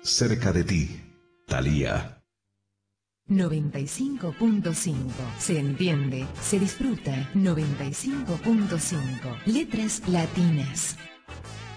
Cerca de ti, Thalía. 95.5. Se entiende, se disfruta. 95.5. Letras latinas.